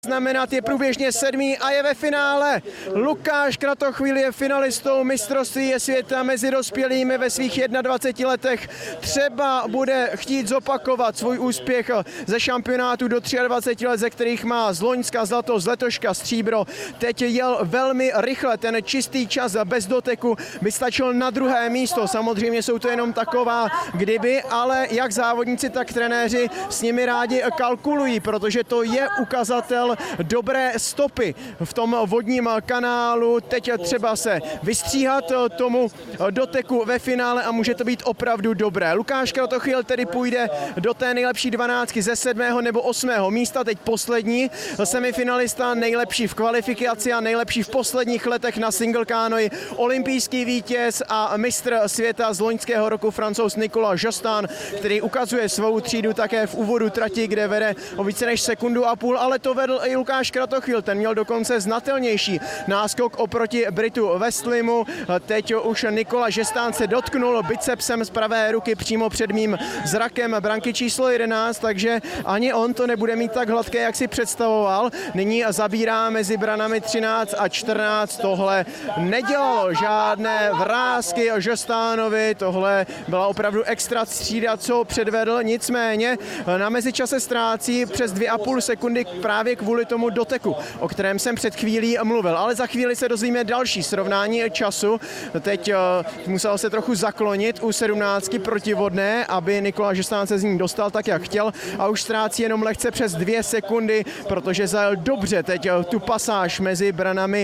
Znamenat je průběžně 7. a je ve finále. Lukáš Kratochvíl je finalistou mistrovství světa mezi dospělými ve svých 21 letech. Třeba bude chtít zopakovat svůj úspěch ze šampionátu do 23 let, ze kterých má z loňska zlato, z letoška stříbro. Teď jel velmi rychle, ten čistý čas bez doteku by stačil na druhé místo. Samozřejmě jsou to jenom taková kdyby, ale jak závodníci, tak trenéři s nimi rádi kalkulují, protože to je ukazatel dobré stopy v tom vodním kanálu. Teď třeba se vystříhat tomu doteku ve finále a může to být opravdu dobré. Lukáš Kratochvíl tedy půjde do té nejlepší 12 ze 7. nebo 8. místa, teď poslední semifinalista, nejlepší v kvalifikaci a nejlepší v posledních letech na single kánoji, olympijský vítěz a mistr světa z loňského roku Francouz Nicolas Joustin, který ukazuje svou třídu také v úvodu trati, kde vede o více než 1,5 sekundy, ale to vedl i Lukáš Kratochvíl, ten měl dokonce znatelnější náskok oproti Britu Westlimu. Teď už Nicolas Joustin se dotknul bicepsem z pravé ruky přímo před mým zrakem branky číslo 11, takže ani on to nebude mít tak hladké, jak si představoval. Nyní zabírá mezi branami 13 a 14. Tohle nedělalo žádné vrásky Joustinovi, tohle byla opravdu extra střída, co předvedl, nicméně na mezičase ztrácí přes 2,5 sekundy právě kvůli tomu doteku, o kterém jsem před chvílí mluvil. Ale za chvíli se dozvíme další srovnání času. Teď musel se trochu zaklonit u 17 protivodné, aby Nicolas Joustin se z ní dostal tak, jak chtěl, a už ztrácí jenom lehce přes 2 sekundy, protože zajel dobře teď tu pasáž mezi branami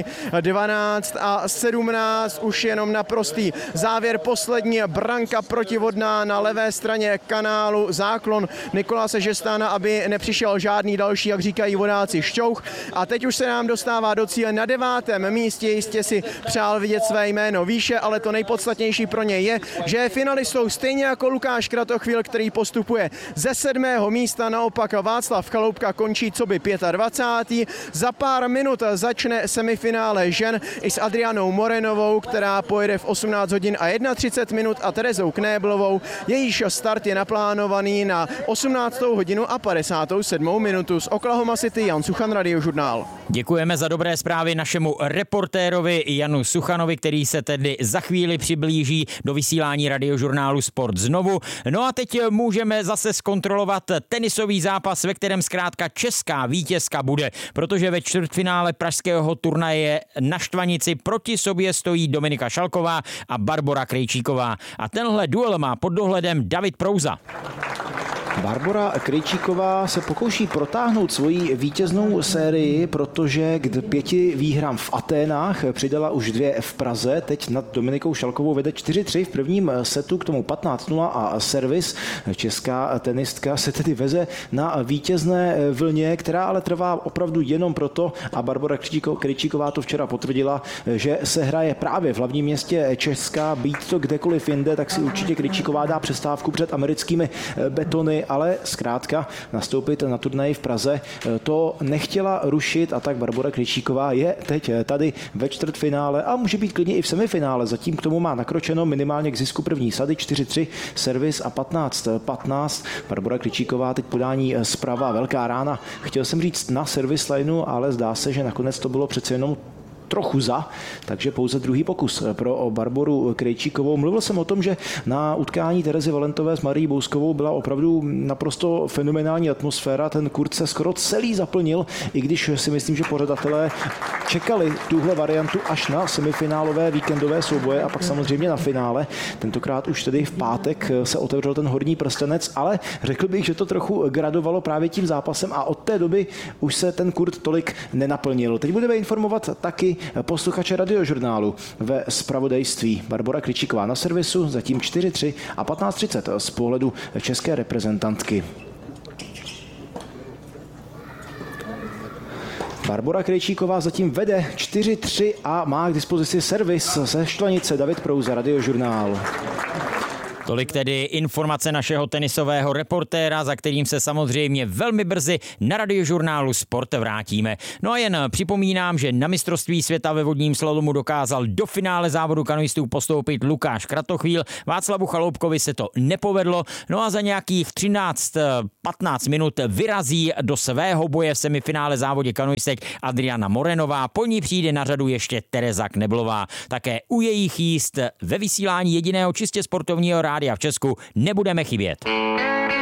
12 a 17, už jenom naprostý závěr, poslední branka protivodná na levé straně kanálu, záklon Nicolase Joustina, aby nepřišel žádný další, jak říkají vodáci, šťouch. A teď už se nám dostává do cíle na 9. místě, jistě si přál vidět své jméno výše, ale to nejpodstatnější pro něj je, že je finalistou stejně jako Lukáš Kratochvíl, který postupuje ze 7. místa, naopak Václav Chaloupka končí coby 25. Za pár minut začne semifinále žen i s Adrianou Morenovou, která pojede v 18 hodin a 31 minut, a Terezou Knéblovou. Jejíž start je naplánovaný na 18 hodinu a 57 minutu. Z Oklahoma City Jan Suchan, Radiožurnál. Děkujeme za dobré zprávy našemu reportérovi Janu Suchanovi, který se tedy za chvíli přiblíží do vysílání Radiožurnálu Sport znovu. No a teď můžeme zase zkontrolovat tenisový zápas, ve kterém zkrátka česká vítězka bude, protože ve čtvrtfinále pražského turnaje na Štvanici proti sobě stojí Dominika Šalková a Barbora Krejčíková. A tenhle duel má pod dohledem David Prouza. Barbora Krejčíková se pokouší protáhnout svoji vítěznou sérii, protože k 5 výhrám v Aténách přidala už 2 v Praze. Teď nad Dominikou Šalkovou vede 4-3 v prvním setu, k tomu 15-0 a servis. Česká tenistka se tedy veze na vítězné vlně, která ale trvá opravdu jenom proto, a Barbora Krejčíková to včera potvrdila, že se hraje právě v hlavním městě Česka. Být to kdekoliv jinde, tak si určitě Krejčíková dá přestávku před americkými betony, ale zkrátka nastoupit na turnaji v Praze to nechtěla rušit, a tak Barbora Krejčíková je teď tady ve čtvrtfinále a může být klidně i v semifinále. Zatím k tomu má nakročeno minimálně k zisku první sady 4-3, servis a 15-15. Barbora Krejčíková teď podání zprava, velká rána, chtěl jsem říct na servis lineu, ale zdá se, že nakonec to bylo přece jenom trochu za, takže pouze druhý pokus pro Barboru Krejčíkovou. Mluvil jsem o tom, že na utkání Terezy Valentové s Marií Bouskovou byla opravdu naprosto fenomenální atmosféra. Ten kurt se skoro celý zaplnil, i když si myslím, že pořadatelé čekali tuhle variantu až na semifinálové víkendové souboje a pak samozřejmě na finále. Tentokrát už tedy v pátek se otevřel ten horní prstenec, ale řekl bych, že to trochu gradovalo právě tím zápasem a od té doby už se ten kurt tolik nenaplnil. Teď budeme informovat taky posluchače Radiožurnálu ve zpravodajství. Barbora Krejčíková na servisu, zatím 4-3 a 15:30 z pohledu české reprezentantky. Barbora Krejčíková zatím vede 4-3 a má k dispozici servis ze Štvanice. David Prouza, Radiožurnál. Tolik tedy informace našeho tenisového reportéra, za kterým se samozřejmě velmi brzy na Radiožurnálu Sport vrátíme. No a jen připomínám, že na mistrovství světa ve vodním slalomu dokázal do finále závodu kanoistů postoupit Lukáš Kratochvíl. Václavu Chaloupkovi se to nepovedlo, no a za nějakých 13-15 minut vyrazí do svého boje v semifinále závodě kanoistek Adriana Morenová. Po ní přijde na řadu ještě Tereza Kneblová. Také u jejich jízd ve vysílání jediného čistě sportovního rádia v Česku nebudeme chybět.